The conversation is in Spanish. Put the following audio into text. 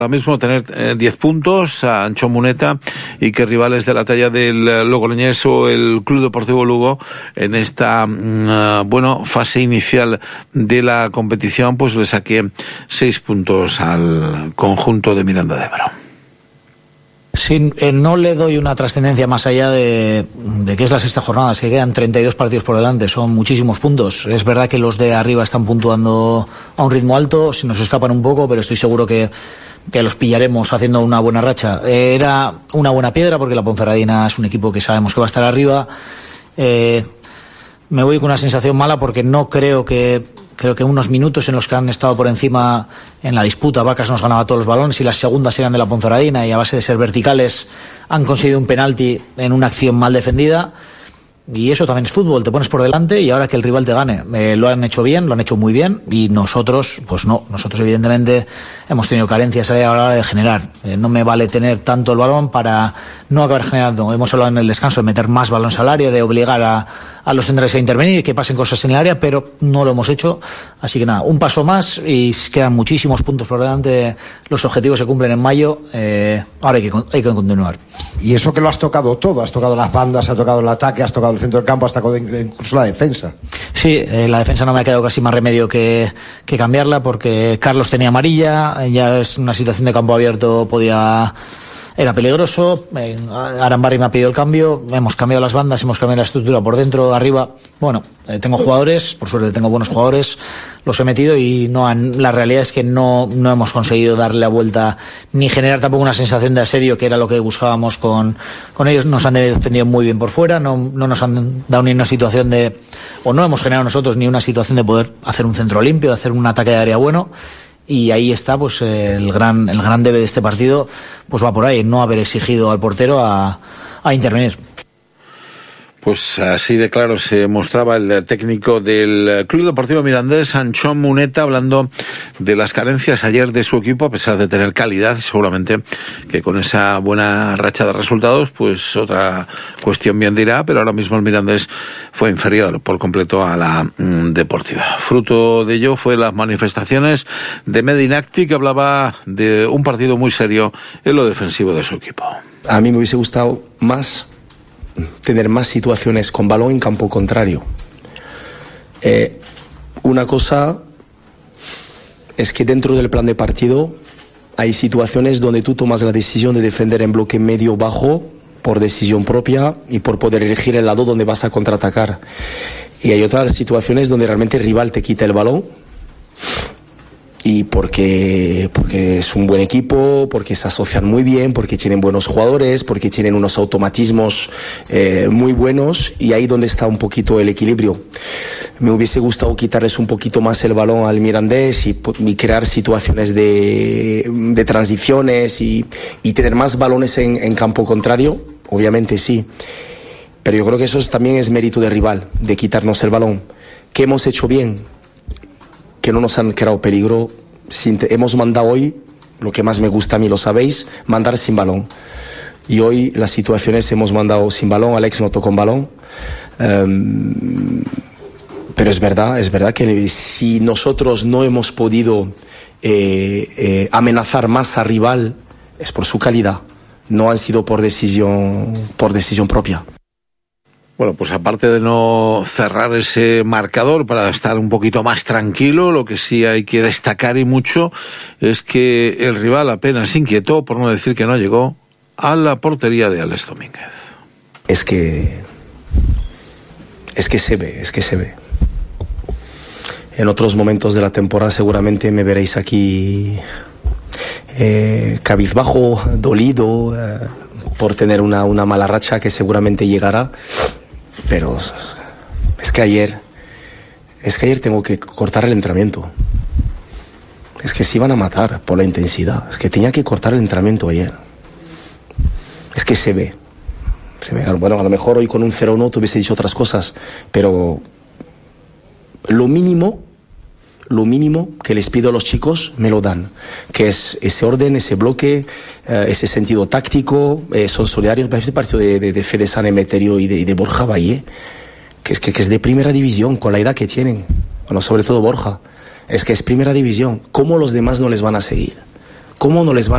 Ahora mismo tener 10 puntos a Anchón Muneta y que rivales de la talla del Logroñés o el Club Deportivo Lugo en esta fase inicial de la competición, pues le saqué 6 puntos al conjunto de Miranda de Ebro. Sí, no le doy una trascendencia más allá de que es la sexta jornada, es que quedan 32 partidos por delante, son muchísimos puntos. Es verdad que los de arriba están puntuando a un ritmo alto, se nos escapan un poco, pero estoy seguro que los pillaremos haciendo una buena racha. Era una buena piedra porque la Ponferradina es un equipo que sabemos que va a estar arriba. Me voy con una sensación mala porque creo que unos minutos en los que han estado por encima en la disputa, Vacas nos ganaba todos los balones y las segundas eran de la Ponferradina y a base de ser verticales han conseguido un penalti en una acción mal defendida. Y eso también es fútbol, te pones por delante y ahora que el rival te gane. Lo han hecho bien, lo han hecho muy bien y nosotros, pues no. Nosotros evidentemente hemos tenido carencias a la hora de generar. No me vale tener tanto el balón para no acabar generando. Hemos hablado en el descanso de meter más balones al área, de obligar a los centrales a intervenir y que pasen cosas en el área, pero no lo hemos hecho. Así que nada, un paso más y quedan muchísimos puntos por delante. Los objetivos se cumplen en mayo. Ahora hay que continuar. Y eso que lo has tocado todo, has tocado las bandas, has tocado el ataque, has tocado el centro del campo, has tocado incluso la defensa. Sí, la defensa no me ha quedado casi más remedio que cambiarla porque Carlos tenía amarilla, ya es una situación de campo abierto, era peligroso. Arambarri me ha pedido el cambio, hemos cambiado las bandas, hemos cambiado la estructura por dentro, arriba. Bueno, tengo jugadores, por suerte tengo buenos jugadores, los he metido y la realidad es que no hemos conseguido darle la vuelta ni generar tampoco una sensación de asedio que era lo que buscábamos con ellos. Nos han defendido muy bien por fuera, no nos han dado ni una situación no hemos generado nosotros ni una situación de poder hacer un centro limpio, de hacer un ataque de área bueno. Y ahí está pues el gran debe de este partido, pues va por ahí, no haber exigido al portero a intervenir. Pues así de claro se mostraba el técnico del Club Deportivo Mirandés, Anchón Muneta, hablando de las carencias ayer de su equipo, a pesar de tener calidad, seguramente que con esa buena racha de resultados, pues otra cuestión bien dirá, pero ahora mismo el Mirandés fue inferior por completo a la Deportiva. Fruto de ello fue las manifestaciones de Medinacti, que hablaba de un partido muy serio en lo defensivo de su equipo. A mí me hubiese gustado tener más situaciones con balón en campo contrario. Una cosa es que dentro del plan de partido hay situaciones donde tú tomas la decisión de defender en bloque medio bajo por decisión propia y por poder elegir el lado donde vas a contraatacar. Y hay otras situaciones donde realmente el rival te quita el balón y porque es un buen equipo, porque se asocian muy bien, porque tienen buenos jugadores, porque tienen unos automatismos muy buenos, y ahí donde está un poquito el equilibrio. Me hubiese gustado quitarles un poquito más el balón al Mirandés y crear situaciones de transiciones y tener más balones en campo contrario, obviamente sí, pero yo creo que eso también es mérito del rival, de quitarnos el balón. ¿Qué hemos hecho bien? Que no nos han creado peligro. Hemos mandado hoy, lo que más me gusta a mí, lo sabéis, mandar sin balón. Y hoy las situaciones hemos mandado sin balón, Alex no tocó con balón. Pero es verdad que si nosotros no hemos podido amenazar más al rival, es por su calidad, no han sido por decisión propia. Bueno, pues aparte de no cerrar ese marcador para estar un poquito más tranquilo, lo que sí hay que destacar y mucho es que el rival apenas inquietó, por no decir que no llegó, a la portería de Alex Domínguez. Es que se ve. En otros momentos de la temporada seguramente me veréis aquí cabizbajo, dolido, por tener una mala racha que seguramente llegará. Pero es que ayer tengo que cortar el entrenamiento. Es que se iban a matar por la intensidad. Es que tenía que cortar el entrenamiento ayer. Es que se ve. Bueno, a lo mejor hoy con un 0-1 te hubiese dicho otras cosas, pero lo mínimo que les pido a los chicos me lo dan, que es ese orden, ese bloque, ese sentido táctico. Son solidarios para este partido de Fede San Emeterio y de Borja Valle, que es de primera división con la edad que tienen. Bueno, sobre todo Borja, es que es primera división. ¿Cómo los demás no les van a seguir? ¿Cómo no les van